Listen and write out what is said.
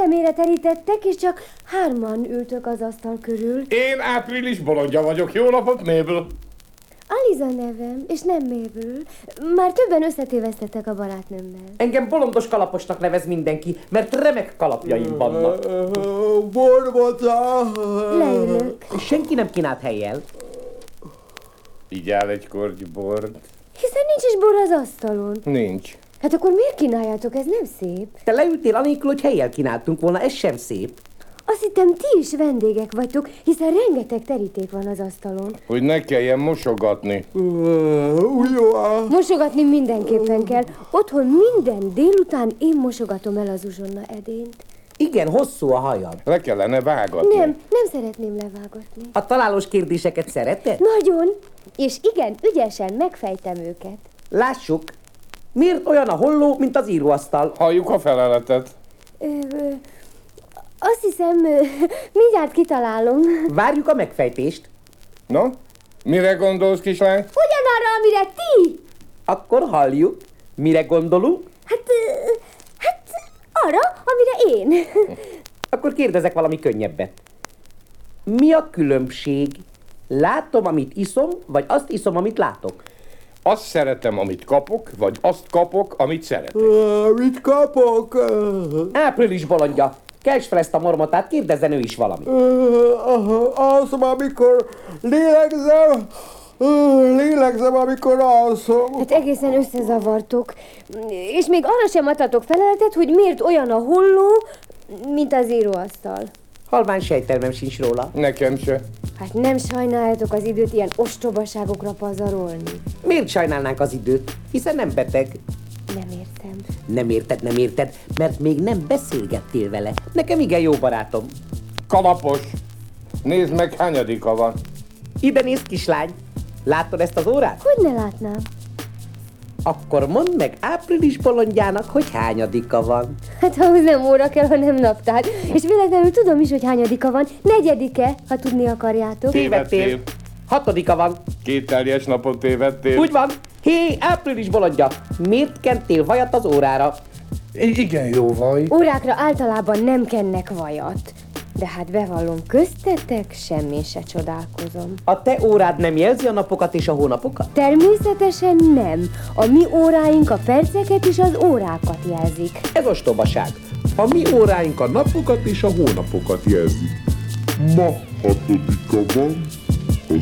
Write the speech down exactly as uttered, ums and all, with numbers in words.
személyre terítettek, és csak hárman ültök az asztal körül. Én április bolondja vagyok. Jó napot, Mabel! Aliza nevem, és nem Mabel. Már többen összetévesztettek a barátnőmmel. Engem bolondos kalaposnak nevez mindenki, mert remek kalapjaim vannak. Leülök. Senki nem kínált helyjel. Így áll egy korty bort. Hiszen nincs is bor az asztalon. Nincs. Hát akkor miért kínáljátok? Ez nem szép. Te leültél anélkül, hogy helyjel kínáltunk volna, ez sem szép. Azt hittem, ti is vendégek vagytok, hiszen rengeteg teríték van az asztalon. Hogy ne kelljen mosogatni. Mosogatni mindenképpen kell. Otthon minden délután én mosogatom el az uzsonna edényt. Igen, hosszú a hajad. Le kellene vágatni. Nem, nem szeretném levágatni. A találós kérdéseket szereted? Nagyon. És igen, ügyesen megfejtem őket. Lássuk. Miért olyan a holló, mint az íróasztal? Halljuk a feleletet. Ö, ö, azt hiszem, ö, mindjárt kitalálom. Várjuk a megfejtést. No? Mire gondolsz, kislány? Ugyanarra, amire ti! Akkor halljuk. Mire gondolunk? Hát, ö, hát arra, amire én. Akkor kérdezek valami könnyebbet. Mi a különbség? Látom, amit iszom, vagy azt iszom, amit látok? Azt szeretem, amit kapok, vagy azt kapok, amit szeretek. Mit kapok? Április bolondja. Kelts fel ezt a mormotát, kérdezzen ő is valamit. Az, amikor lélegzem, lélegzem, amikor alszom. Hát egészen összezavartok. És még arra sem adhatok feleletet, hogy miért olyan a holló, mint az íróasztal. Halvány sejtelmem sincs róla. Nekem se. Hát nem sajnáljátok az időt ilyen ostobaságokra pazarolni. Miért sajnálnánk az időt? Hiszen nem beteg. Nem értem. Nem érted, nem érted, mert még nem beszélgettél vele. Nekem igen jó barátom. Kalapos. Nézd meg, hányadika van. Ide nézd, kislány. Látod ezt az órát? Hogy ne látnám? Akkor mondd meg április bolondjának, hogy hányadika van. Hát ahhoz nem óra kell, hanem naptár. És véletlenül tudom is, hogy hányadika van. Negyedike, ha tudni akarjátok. Tévedtél. Hatodika van. Két teljes napot tévedtél. Úgy van. Hé, április bolondja. Miért kentél vajat az órára? I- igen jó vaj. Órákra általában nem kennek vajat. De hát bevallom köztetek, semmi se csodálkozom. A te órád nem jelzi a napokat és a hónapokat? Természetesen nem. A mi óráink a perceket és az órákat jelzik. Ez ostobaság. A mi óráink a napokat és a hónapokat jelzik. Ma hatodika van,